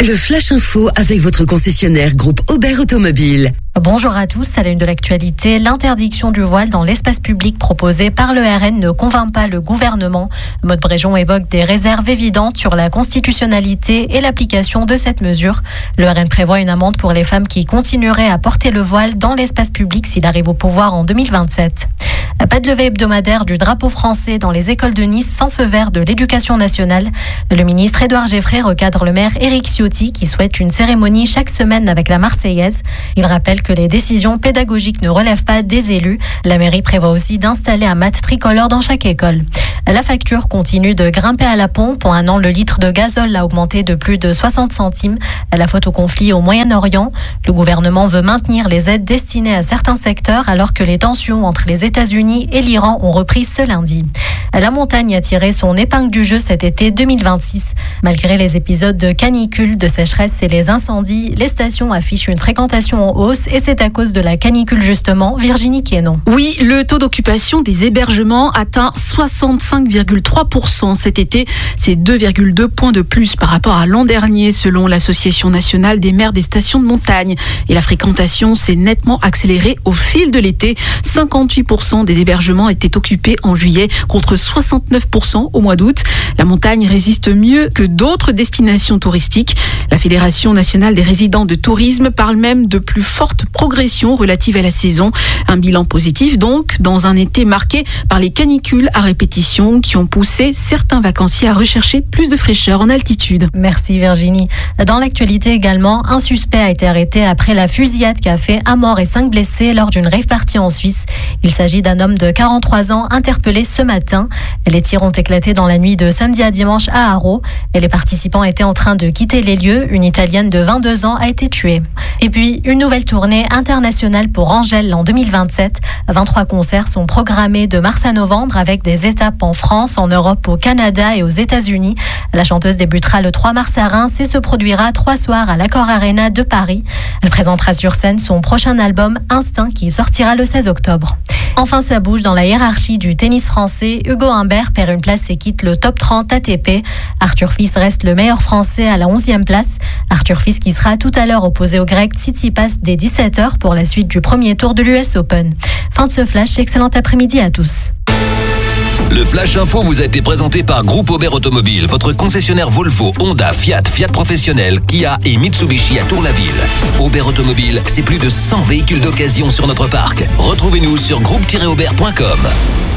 Le Flash Info avec votre concessionnaire groupe Aubert Automobile. Bonjour à tous, à la une de l'actualité, l'interdiction du voile dans l'espace public proposée par le RN ne convainc pas le gouvernement. Maud Bréjon évoque des réserves évidentes sur la constitutionnalité et l'application de cette mesure. Le RN prévoit une amende pour les femmes qui continueraient à porter le voile dans l'espace public s'il arrive au pouvoir en 2027. Pas de levée hebdomadaire du drapeau français dans les écoles de Nice sans feu vert de l'éducation nationale. Le ministre Édouard Geffray recadre le maire Éric Ciotti qui souhaite une cérémonie chaque semaine avec la Marseillaise. Il rappelle que les décisions pédagogiques ne relèvent pas des élus. La mairie prévoit aussi d'installer un mat tricolore dans chaque école. La facture continue de grimper à la pompe. En un an, le litre de gazole a augmenté de plus de 60 centimes. La faute au conflit au Moyen-Orient. Le gouvernement veut maintenir les aides destinées à certains secteurs alors que les tensions entre les États-Unis et l'Iran ont repris ce lundi. La montagne a tiré son épingle du jeu cet été 2026. Malgré les épisodes de canicule, de sécheresse et les incendies, les stations affichent une fréquentation en hausse et c'est à cause de la canicule justement. Virginie Quénon. Oui, le taux d'occupation des hébergements atteint 65,3% cet été. C'est 2,2 points de plus par rapport à l'an dernier selon l'Association nationale des maires des stations de montagne. Et la fréquentation s'est nettement accélérée au fil de l'été. 58% des hébergements étaient occupés en juillet contre 69% au mois d'août. La montagne résiste mieux que d'autres destinations touristiques. La Fédération nationale des résidents de tourisme parle même de plus forte progression relative à la saison. Un bilan positif donc, dans un été marqué par les canicules à répétition qui ont poussé certains vacanciers à rechercher plus de fraîcheur en altitude. Merci Virginie. Dans l'actualité également, un suspect a été arrêté après la fusillade qui a fait un mort et 5 blessés lors d'une rave party en Suisse. Il s'agit d'un homme de 43 ans interpellé ce matin. Les tirs ont éclaté dans la nuit de samedi à dimanche à Haro et les participants étaient en train de quitter les lieux. Une Italienne de 22 ans a été tuée. Et puis, une nouvelle tournée internationale pour Angèle en 2027. 23 concerts sont programmés de mars à novembre avec des étapes en France, en Europe, au Canada et aux États-Unis. La chanteuse débutera le 3 mars à Reims et se produira 3 soirs à l'Accor Arena de Paris. Elle présentera sur scène son prochain album Instinct qui sortira le 16 octobre. Enfin, ça bouge dans la hiérarchie du tennis français. Hugo Humbert perd une place et quitte le top 30 ATP. Arthur Fils reste le meilleur français à la 11e place. Arthur Fils qui sera tout à l'heure opposé au grec Tsitsipas dès 17h pour la suite du premier tour de l'US Open. Fin de ce flash, excellent après-midi à tous. Le Flash Info vous a été présenté par Groupe Aubert Automobile, votre concessionnaire Volvo, Honda, Fiat, Fiat Professionnel, Kia et Mitsubishi à Tour-la-Ville. Aubert Automobile, c'est plus de 100 véhicules d'occasion sur notre parc. Retrouvez-nous sur groupe-aubert.com.